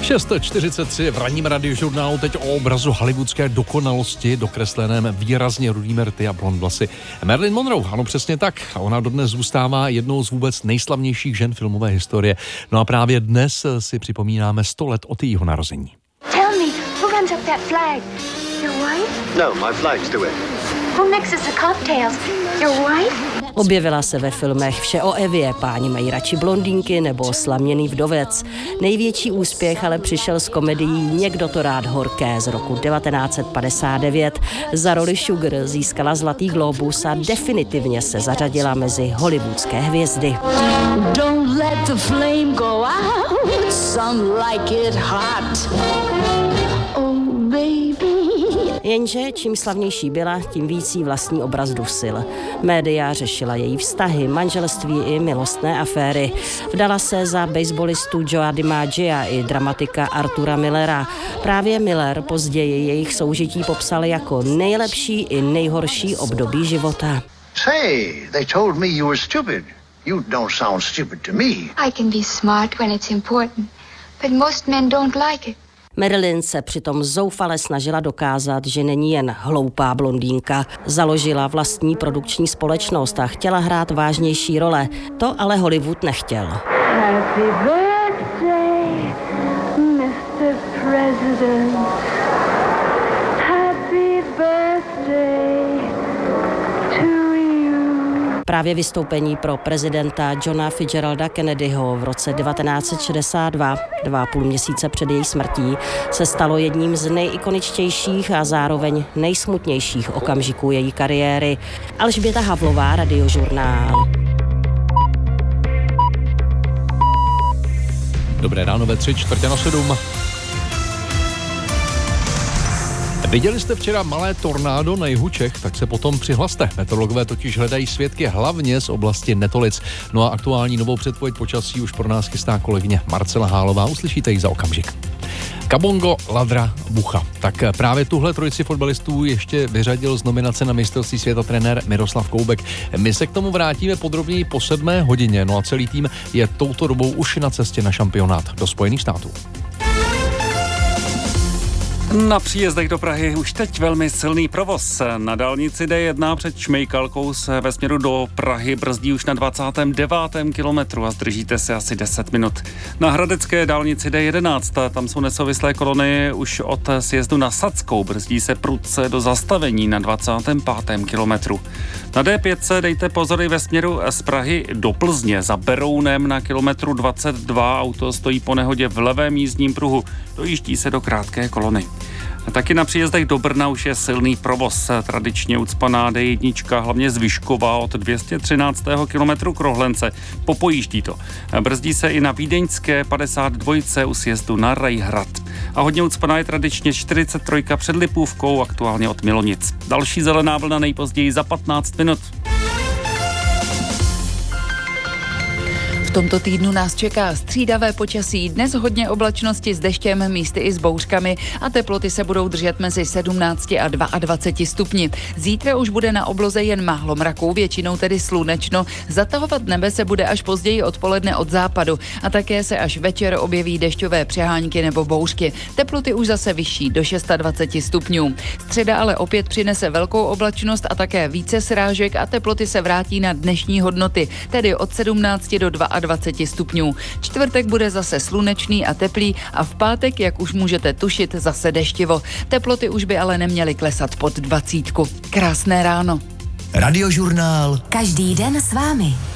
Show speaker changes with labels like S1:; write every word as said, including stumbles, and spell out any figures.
S1: šest čtyřicet tři v ranním radiožurnálu teď o obrazu hollywoodské dokonalosti, dokresleném výrazně rudými rty a blond vlasy. Marilyn Monroe, ano přesně tak. A ona dodnes zůstává jednou z vůbec nejslavnějších žen filmové historie. No a právě dnes si připomínáme sto let od jejího narození.
S2: Tell me, who runs up that flag? Your wife?
S3: No, my flag's do it.
S2: Who mixes the cocktails? Your wife?
S4: Objevila se ve filmech Vše o Evě, Páni mají radši blondýnky nebo Slaměný vdovec. Největší úspěch ale přišel z komedií Někdo to rád horké z roku devatenáct set padesát devět. Za roli Sugar získala Zlatý glóbus a definitivně se zařadila mezi hollywoodské hvězdy.
S5: Don't let the flame go out, some like it hot. Oh baby.
S4: Jenže čím slavnější byla, tím víc jí vlastní obraz dusil. Média řešila její vztahy, manželství i milostné aféry. Vdala se za baseballistu Joea DiMaggia i dramatika Artura Millera. Právě Miller později jejich soužití popsal jako nejlepší i nejhorší období života.
S3: Say, they told me you were stupid. You don't sound stupid to me.
S2: I can be smart when it's important, but most men don't like it.
S4: Marilyn se přitom zoufale snažila dokázat, že není jen hloupá blondýnka. Založila vlastní produkční společnost a chtěla hrát vážnější role. To ale Hollywood nechtěl.
S5: Happy birthday, mister President. Happy birthday to you.
S4: Právě vystoupení pro prezidenta Johna Fitzgeralda Kennedyho v roce devatenáct set šedesát dva, dva a půl měsíce před její smrtí, se stalo jedním z nejikoničtějších a zároveň nejsmutnějších okamžiků její kariéry. Alžběta Havlová, Radiožurnál.
S1: Dobré ráno ve tři čtvrtě na sedm. Viděli jste včera malé tornádo na jihu Čech, tak se potom přihlaste. Meteorologové totiž hledají svědky hlavně z oblasti Netolic. No a aktuální novou předpověď počasí už pro nás chystá kolegyně Marcela Hálová. Uslyšíte ji za okamžik. Kabongo, Ladra, Bucha. Tak právě tuhle trojici fotbalistů ještě vyřadil z nominace na mistrovství světa trenér Miroslav Koubek. My se k tomu vrátíme podrobněji po sedmé hodině. No a celý tým je touto dobou už na cestě na šampionát do Spojených států.
S6: Na příjezdech do Prahy už teď velmi silný provoz. Na dálnici D jedna před Šmejkalkou se ve směru do Prahy brzdí už na dvacátém devátém kilometru a zdržíte se asi deset minut. Na hradecké dálnici D jedenáct, tam jsou nesouvislé kolony už od sjezdu na Sadskou, brzdí se prudce do zastavení na dvacátém pátém kilometru. Na D pět se dejte pozory ve směru z Prahy do Plzně. Za Berounem na kilometru dvacet dva auto stojí po nehodě v levém jízdním pruhu. Dojíždí se do krátké kolony. A taky na příjezdech do Brna už je silný provoz. Tradičně ucpaná D jedna, hlavně z Vyškova od dvě stě třináctého kilometru k Rohlence. Popojíždí to. Brzdí se i na vídeňské padesát dva u sjezdu na Rajhrad. A hodně ucpaná je tradičně čtyřicet tři před Lipůvkou, aktuálně od Milonic. Další zelená vlna nejpozději za patnáct minut.
S7: V tomto týdnu nás čeká střídavé počasí, dnes hodně oblačnosti s deštěm, místy i s bouřkami a teploty se budou držet mezi sedmnácti a dvaceti dvěma stupni. Zítra už bude na obloze jen málo mraků, většinou tedy slunečno, zatahovat nebe se bude až později odpoledne od západu a také se až večer objeví dešťové přehánky nebo bouřky. Teploty už zase vyšší do dvaceti šesti stupňů. Středa ale opět přinese velkou oblačnost a také více srážek a teploty se vrátí na dnešní hodnoty, tedy od sedmnácti do dvaceti dvou stupňů. Čtvrtek bude zase slunečný a teplý a v pátek, jak už můžete tušit, zase deštivo. Teploty už by ale neměly klesat pod dvacítku. Krásné ráno.
S8: Radiožurnál.
S9: Každý den s vámi.